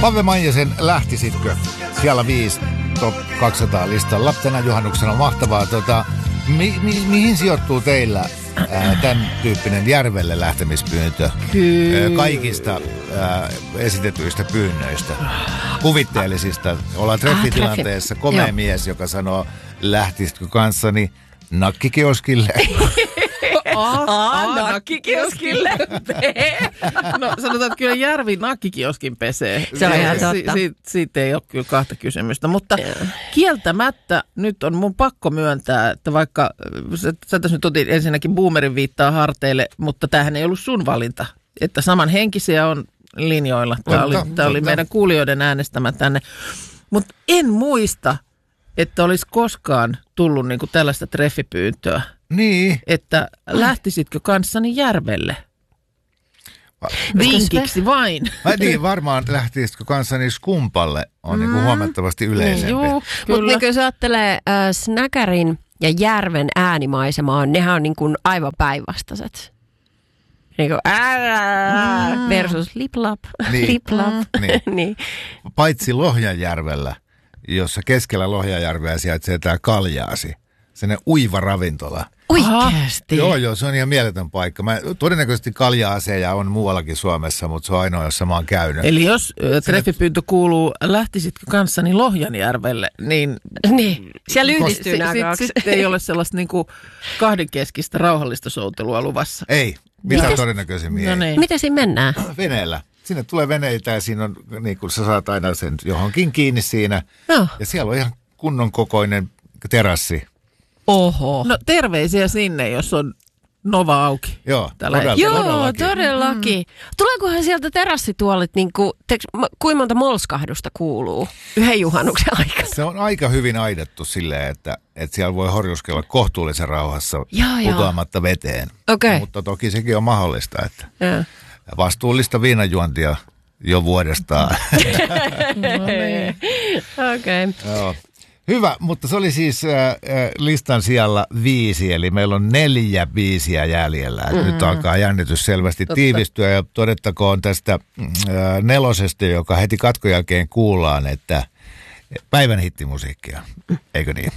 Pave Maijasen Lähtisitkö? Siellä 5 top 200 listalla. Tänä juhannuksena on mahtavaa. Mihin sijoittuu teillä tämän tyyppinen järvelle lähtemispyyntö kaikista esitetyistä pyynnöistä? Kuvitteellisista. Ollaan treffitilanteessa komea mies, joka sanoo, lähtisitkö kanssani nakkikioskille? Nakkikioskille. No sanotaan, että kyllä Järvi nakkikioskin pesee. Se on ihan totta. Siitä ei ole kyllä kahta kysymystä. Mutta kieltämättä nyt on mun pakko myöntää, että vaikka sä tässä nyt otit ensinnäkin boomerin viittaa harteille, mutta tämähän ei ollut sun valinta. Että samanhenkisiä on linjoilla. Tämä oli meidän kuulijoiden äänestämä tänne. Mutta en muista, että olisi koskaan tullut niinku tällaista treffipyyntöä. Niin. Että lähtisitkö kanssani järvelle? Vinkiksi vain. Niin, varmaan lähtisitkö kanssani Skumpalle on niinku huomattavasti yleisempi. Mutta niin jos ajattelee Snäkärin ja järven äänimaisema, nehän on niinku aivan päinvastaiset. Niinku versus liplap. Niin. Paitsi Lohjanjärvellä, jossa keskellä Lohjanjärveä sijaitsee tämä Kaljaasi. Sellainen uiva ravintola. Oikeasti? Joo, se on ihan mieletön paikka. Todennäköisesti Kalja-aseja on muuallakin Suomessa, mutta se on ainoa, jossa mä oon käynyt. Eli jos treffipyyntö kuuluu, lähtisitkö kanssani Lohjanjärvelle, niin siellä yhdistyy nämä kaksi. Sitten ei ole sellaista niinku kahdenkeskistä rauhallista soutelua luvassa. Ei, mitä todennäköisemmin ei. Niin. Miten siinä mennään? Veneellä. Sinne tulee veneitä ja siinä on, niin kuin sä saat aina sen johonkin kiinni siinä. No. Ja siellä on ihan kunnon kokoinen terassi. Oho. No terveisiä sinne, jos on Nova auki. Joo, todellakin. Tuleekohan sieltä terassituolit, kuinka monta molskahdusta kuuluu yhden juhannuksen aikana? Se on aika hyvin aidettu silleen, että siellä voi horjuskella kohtuullisen rauhassa putoamatta veteen. Okay. Mutta toki sekin on mahdollista, että vastuullista viinanjuontia jo vuodestaan. Okei. Joo. Hyvä, mutta se oli siis listan sijalla 5, eli meillä on 4 biisiä jäljellä. Nyt alkaa jännitys selvästi tiivistyä ja todettakoon tästä 4, joka heti katkon jälkeen kuullaan, että päivän hittimusiikkia, eikö niin?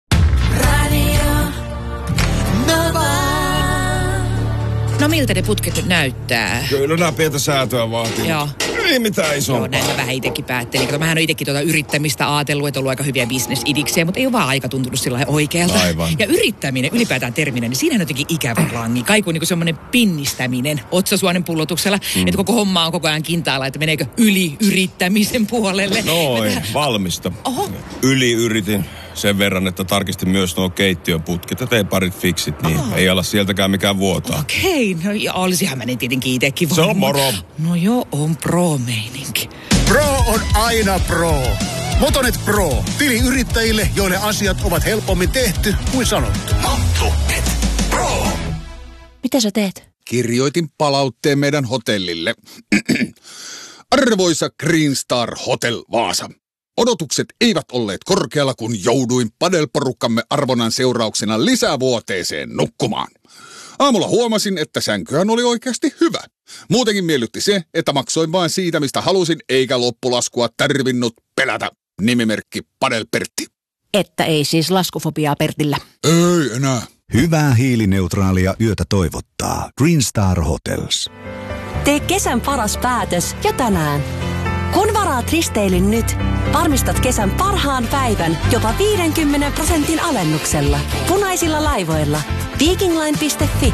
No miltä ne putket nyt näyttää? Kyllä nämä pientä säätöä vaatii. Joo. Ei mitään isompaa. Joo, näin mä vähän itsekin päättelin. Kato, mähän on itsekin yrittämistä ajatellut, että on ollut aika hyviä bisnesidiksejä, mutta ei ole vaan aika tuntunut sillä lailla oikealta. Aivan. Ja yrittäminen, ylipäätään terminä, niin siinä on jotenkin ikävä klangi. Kaiku on niin semmoinen pinnistäminen otsasuonen pullotuksella, että koko homma on koko ajan kintaalla, että meneekö yli-yrittämisen puolelle. Noin, valmista. Oho. Yli-yritin. Sen verran, että tarkistin myös nuo keittiöputket ja tein parit fiksit, niin ei ala sieltäkään mikään vuotaa. Okei, no ja olisihan mä ne tietenkin itsekin Se on moro. No joo, on pro-meininki. Pro on aina pro. Motonet Pro. Tili-yrittäjille, joille asiat ovat helpommin tehty kuin sanottu. Motonet Pro. Mitä sä teet? Kirjoitin palautteen meidän hotellille. Arvoisa Green Star Hotel Vaasa. Odotukset eivät olleet korkealla, kun jouduin padelporukkamme arvonnan seurauksena lisävuoteeseen nukkumaan. Aamulla huomasin, että sänkyhän oli oikeasti hyvä. Muutenkin miellytti se, että maksoin vain siitä, mistä halusin, eikä loppulaskua tarvinnut pelätä. Nimimerkki Padel Pertti. Että ei siis laskufobiaa Pertillä. Ei enää. Hyvää hiilineutraalia yötä toivottaa Green Star Hotels. Tee kesän paras päätös jo tänään. Kun varaat risteilyn nyt, varmistat kesän parhaan päivän jopa 50% alennuksella. Punaisilla laivoilla. Vikingline.fi